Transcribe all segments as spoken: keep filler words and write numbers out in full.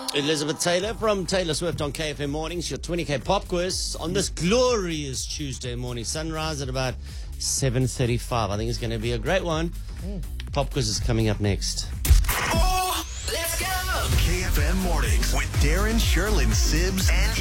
Elizabeth Taylor from Taylor Swift on K F M Mornings, your twenty K pop quiz on this glorious Tuesday morning. Sunrise at about seven thirty-five. I think it's going to be a great one. Mm. Pop quiz is coming up next. Oh, let's go! K F M Mornings with Darren, Sherlyn, Sibs, and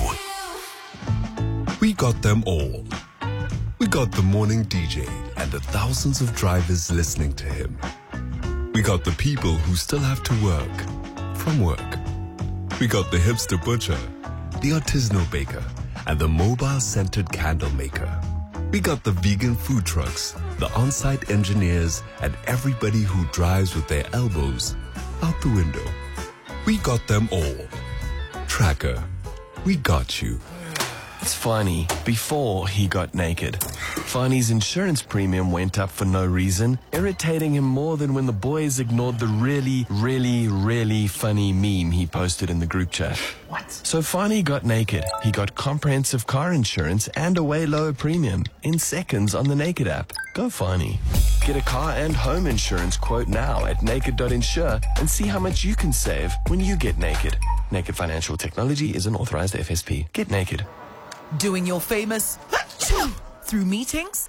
you. We got them all. We got the morning D J and the thousands of drivers listening to him. We got the people who still have to work from work. We got the hipster butcher, the artisanal baker, and the mobile-centered candle maker. We got the vegan food trucks, the on-site engineers, and everybody who drives with their elbows out the window. We got them all. Tracker, we got you. It's Fani before he got naked. Fani's insurance premium went up for no reason, irritating him more than when the boys ignored the really, really, really funny meme he posted in the group chat. What? So Fani got naked. He got comprehensive car insurance and a way lower premium in seconds on the Naked app. Go Fani. Get a car and home insurance quote now at naked dot insure and see how much you can save when you get naked. Naked Financial Technology is an authorized F S P. Get naked. Doing your famous through meetings,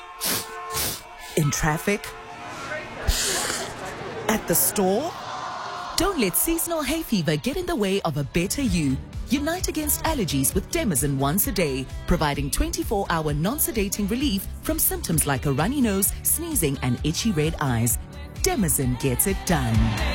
in traffic, at the store. Don't let seasonal hay fever get in the way of a better you. Unite against allergies with Demazin once a day, providing twenty-four hour non-sedating relief from symptoms like a runny nose, sneezing, and itchy red eyes. Demazin gets it done.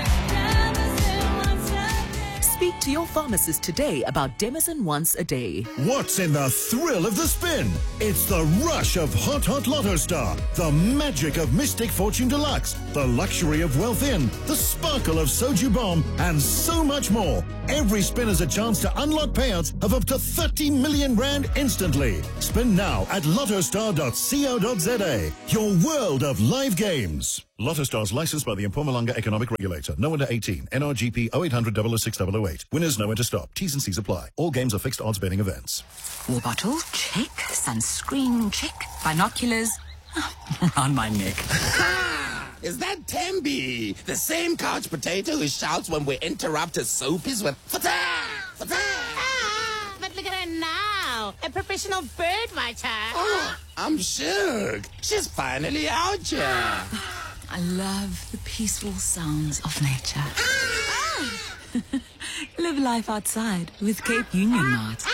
Speak to your pharmacist today about Demazin once a day. What's in the thrill of the spin? It's the rush of Hot Hot Lotto Star, the magic of Mystic Fortune Deluxe, the luxury of Wealth In, the sparkle of Soju Bomb, and so much more. Every spin is a chance to unlock payouts of up to thirty million rand instantly. Spin now at lottostar dot co dot za. Your world of live games. Lottostar's licensed by the Mpumalanga Economic Regulator. No under eighteen. N R G P oh eight hundred, double oh six, double oh eight. Winners know when to stop. T's and C's apply. All games are fixed odds betting events. Water bottle, check. Sunscreen, check. Binoculars, on my neck. Is that Tembi? The same couch potato who shouts when we interrupt his soapies with fata, fata. Ah, but look at her now. A professional bird watcher. Oh, I'm shook. She's finally out here. I love the peaceful sounds of nature. Live life outside with Cape Union Mart.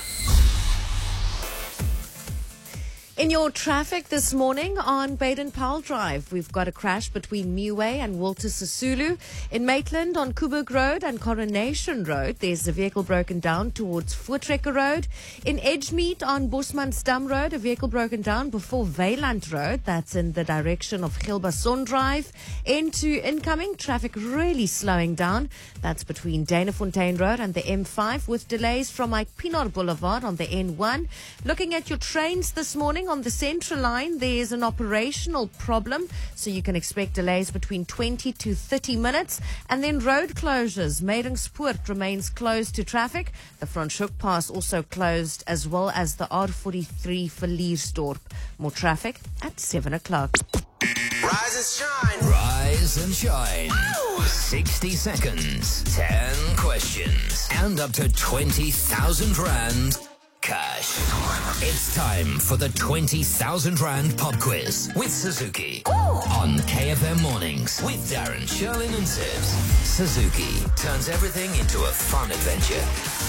In your traffic this morning on Baden-Powell Drive, we've got a crash between Miwe and Walter Sisulu. In Maitland on Coburg Road and Coronation Road, there's a vehicle broken down towards Voortrekker Road. In Edgemead on Bosmansdam Road, a vehicle broken down before Weyland Road. That's in the direction of Gilbason Drive. Into incoming, traffic really slowing down. That's between Danafontein Road and the M five with delays from Mike Pienaar Boulevard on the N one. Looking at your trains this morning, on the Central Line, there's an operational problem, so you can expect delays between twenty to thirty minutes. And then road closures. Meiringspoort remains closed to traffic. The Franschhoek Pass also closed, as well as the R forty-three for Liersdorp. More traffic at seven o'clock. Rise and shine. Rise and shine. Ow! sixty seconds, ten questions, and up to twenty thousand rand cash. It's time for the twenty thousand rand pop quiz with Suzuki. Ooh. On K F M Mornings with Darren, Sherlyn, and Sibs. Suzuki turns everything into a fun adventure.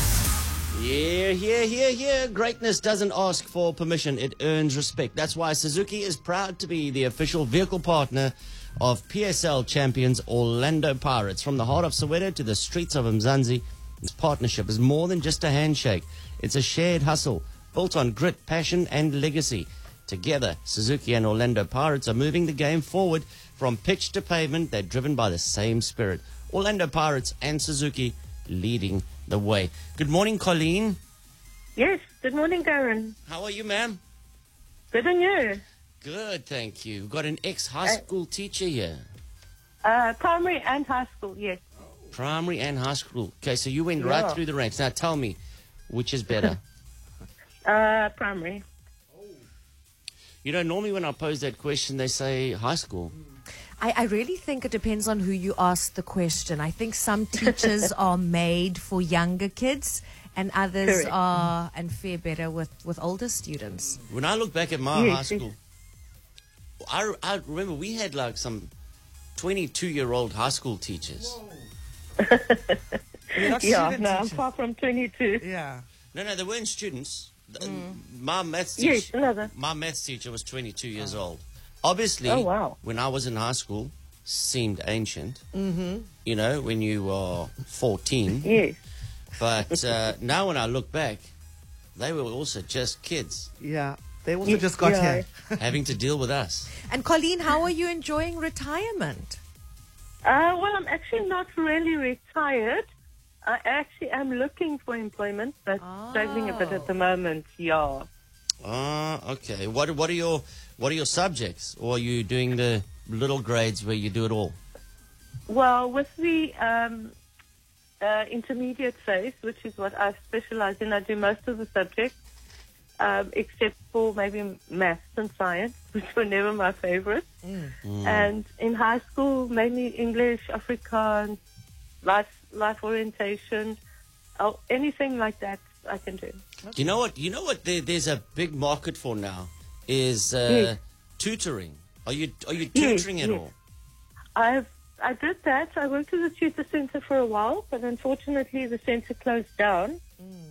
Yeah, yeah, yeah, yeah. Greatness doesn't ask for permission. It earns respect. That's why Suzuki is proud to be the official vehicle partner of P S L champions Orlando Pirates. From the heart of Soweto to the streets of Mzansi, this partnership is more than just a handshake. It's a shared hustle built on grit, passion, and legacy. Together, Suzuki and Orlando Pirates are moving the game forward from pitch to pavement. They're driven by the same spirit. Orlando Pirates and Suzuki leading the way. Good morning, Colleen. Yes, good morning, Darren. How are you, ma'am? Good, and you? Good, thank you. We've got an ex-high school uh, teacher here. Uh, primary and high school, yes. Primary and high school. Okay, so you went yeah. right through the ranks. Now tell me, which is better? uh, primary. You know, normally when I pose that question, they say high school. I, I really think it depends on who you ask the question. I think some teachers are made for younger kids and others Correct. are and fare better with, with older students. When I look back at my Yes, high school, I, I remember we had like some twenty-two-year-old high school teachers. You're not Yeah, student no, I'm teachers. far from twenty-two. Yeah. No, no, they weren't students. The- My maths Yes, teacher, another. my maths teacher was twenty-two years old. Obviously, Oh, wow. when I was in high school, seemed ancient. Mm-hmm. You know, when you were fourteen. Yes. But uh, now when I look back, they were also just kids Yeah. They also Yes, just got yeah. here. having to deal with us. And Colleen, how are you enjoying retirement? Uh, well, I'm actually not really retired. I actually am looking for employment, but struggling a bit at the moment. Yeah. Ah, okay. What what are your what are your subjects? Or are you doing the little grades where you do it all? Well, with the um, uh, intermediate phase, which is what I specialize in, I do most of the subjects, um, except for maybe maths and science, which were never my favorite. Mm. And in high school, mainly English, Afrikaans, life life orientation, oh, anything like that I can do. You know what? You know what? There, there's a big market for now is uh, Yes. tutoring. Are you are you Yes, tutoring at yes. all? I've I did that. I worked at the tutor center for a while, but unfortunately the center closed down.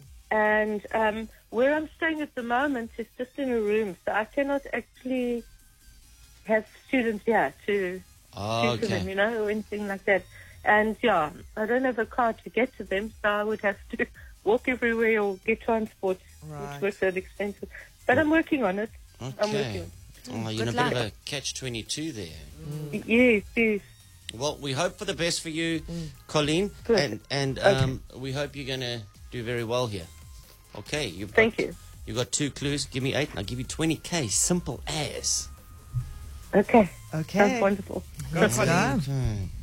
And um, where I'm staying at the moment is just in a room, so I cannot actually have students here to Oh, tutor them, okay. you know, or anything like that. And yeah, I don't have a car to get to them, so I would have to walk everywhere or get transport, Right. which works out expensive. But I'm working on it. I'm working Okay. on it. Oh, you're in a Good bit of luck. a catch twenty-two there. Yes, yes. Well, we hope for the best for you, Colleen, Good. and and um, we hope you're going to do very well here. Okay, you've Thank got, you. You've got two clues. Give me eight, and I'll give you twenty K. Simple as. Okay. Okay. Sounds wonderful. Good Okay.